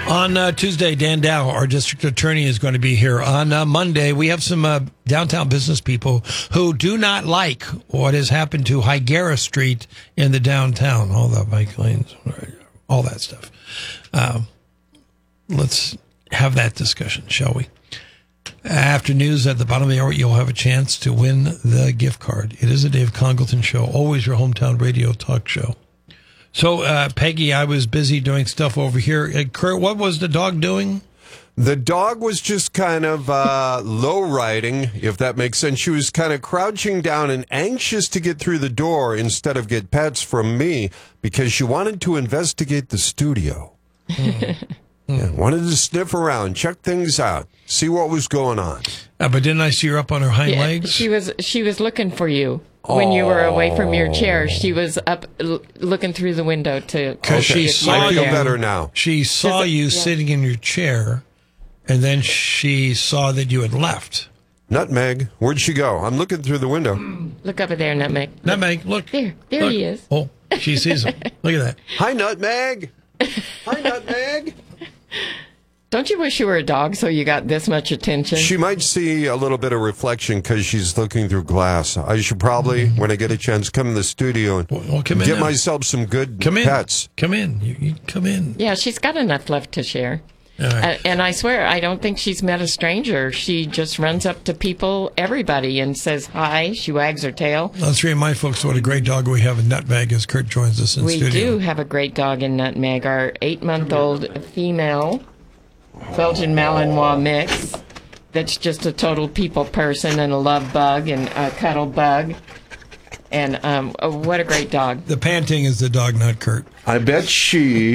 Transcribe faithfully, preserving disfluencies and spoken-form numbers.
On uh, Tuesday, Dan Dow, our district attorney, is going to be here. On uh, Monday, we have some uh, downtown business people who do not like what has happened to Higuera Street in the downtown. All the bike lanes, all that stuff. Um, let's have that discussion, shall we? After news at the bottom of the hour, you'll have a chance to win the gift card. It is a Dave Congleton show, always your hometown radio talk show. So, uh, Peggy, I was busy doing stuff over here. Uh, Kurt, what was the dog doing? The dog was just kind of uh, low-riding, if that makes sense. She was kind of crouching down and anxious to get through the door instead of get pets from me because she wanted to investigate the studio. Mm. Yeah, wanted to sniff around, check things out, see what was going on. Uh, but didn't I see her up on her hind Yeah, legs? She was she was looking for you. When you were away from your chair, she was up l- looking through the window to. Because she saw I feel you. better now. She saw Does it- you yeah. sitting in your chair, and then she saw that you had left. Nutmeg, where'd she go? I'm looking through the window. Look over there, Nutmeg. Nutmeg, look. There, there look. he is. Oh, she sees him. Look at that. Hi, Nutmeg. Hi, Nutmeg. Don't you wish you were a dog so you got this much attention? She might see a little bit of reflection because she's looking through glass. I should probably, when I get a chance, come in the studio and Well, well, come in get now. myself some good Come in. pets. Come in. You, you come in. Yeah, she's got enough left to share. All right. Uh, and I swear, I don't think she's met a stranger. She just runs up to people, everybody, and says hi. She wags her tail. Let's remind folks what a great dog we have in Nutmeg as Kurt joins us in We studio. do have a great dog in Nutmeg, our eight-month-old female Belgian Malinois mix that's just a total people person and a love bug and a cuddle bug. And um, oh, what a great dog. The panting is the dog, not Kurt. I bet she